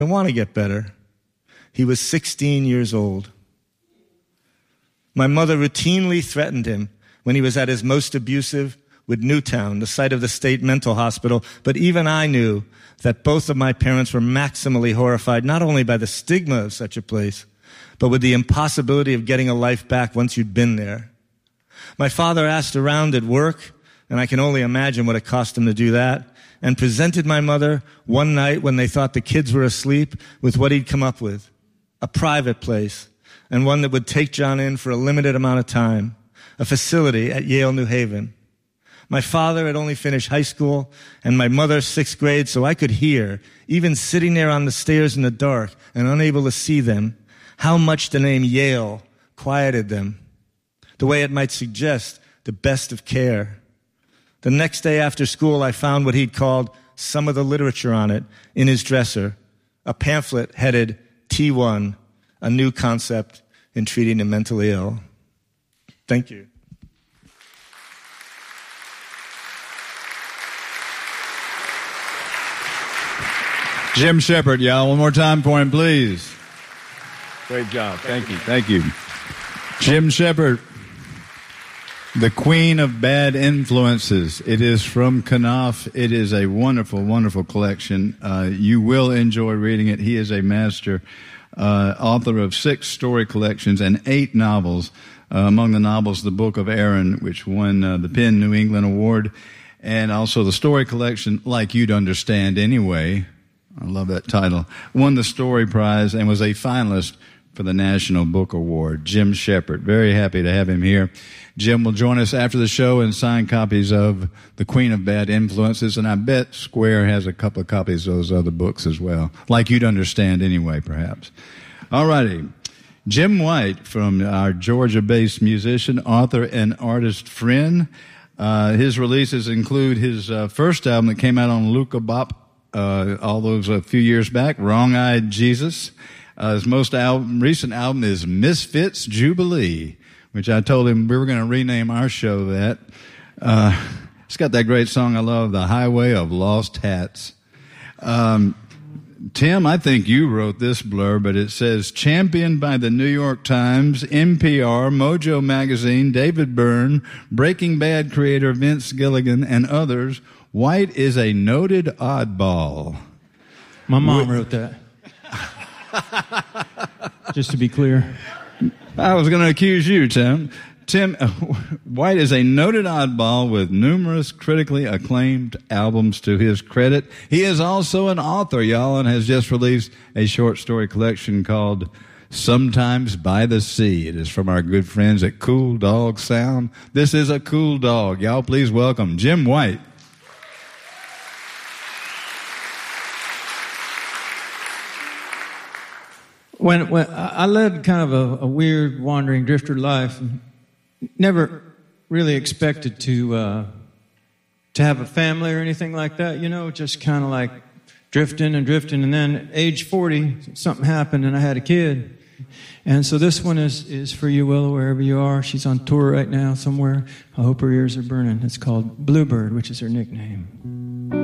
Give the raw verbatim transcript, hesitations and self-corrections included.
I want to get better. He was sixteen years old. My mother routinely threatened him when he was at his most abusive with Newtown, the site of the state mental hospital. But even I knew that both of my parents were maximally horrified, not only by the stigma of such a place, but with the impossibility of getting a life back once you'd been there. My father asked around at work, and I can only imagine what it cost him to do that, and presented my mother one night when they thought the kids were asleep with what he'd come up with, a private place, and one that would take John in for a limited amount of time, a facility at Yale New Haven. My father had only finished high school and my mother sixth grade, so I could hear, even sitting there on the stairs in the dark and unable to see them, how much the name Yale quieted them, the way it might suggest the best of care. The next day after school, I found what he'd called some of the literature on it in his dresser, a pamphlet headed T one, a new concept in treating the mentally ill. Thank you. Jim Shepard, y'all. One more time for him, please. Great job. Thank you. Thank you. Jim Shepard. The Queen of Bad Influences. It is from Knopf. It is a wonderful, wonderful collection. Uh, you will enjoy reading it. He is a master uh, author of six story collections and eight novels. Uh, among the novels, The Book of Aaron, which won uh, the Penn New England Award, and also the story collection, Like You'd Understand Anyway. I love that title. Won the Story Prize and was a finalist for the National Book Award. Jim Shepard. Very happy to have him here. Jim will join us after the show and sign copies of The Queen of Bad Influences, and I bet Square has a couple of copies of those other books as well. Like You'd Understand Anyway, perhaps. All righty. Jim White, from our Georgia-based musician, author, and artist friend. Uh, his releases include his uh, first album that came out on Luca Bop uh, all those a few years back, Wrong-Eyed Jesus. Uh, his most album, recent album is Misfits Jubilee, which I told him we were going to rename our show that. Uh, it's got that great song I love, The Highway of Lost Hats. Um, Tim, I think you wrote this blurb, but it says, championed by the New York Times, N P R, Mojo Magazine, David Byrne, Breaking Bad creator Vince Gilligan, and others, White is a noted oddball. My mom wrote that. Just to be clear. I was going to accuse you, Tim. Tim, uh, White is a noted oddball with numerous critically acclaimed albums to his credit. He is also an author, y'all, and has just released a short story collection called Sometimes by the Sea. It is from our good friends at Cool Dog Sound. This is a cool dog. Y'all please welcome Jim White. When, when I led kind of a, a weird wandering drifter life, never really expected to uh, to have a family or anything like that, you know, just kind of like drifting and drifting. And then at age forty, something happened and I had a kid. And so this one is, is for you, Willow, wherever you are. She's on tour right now somewhere. I hope her ears are burning. It's called Bluebird, which is her nickname.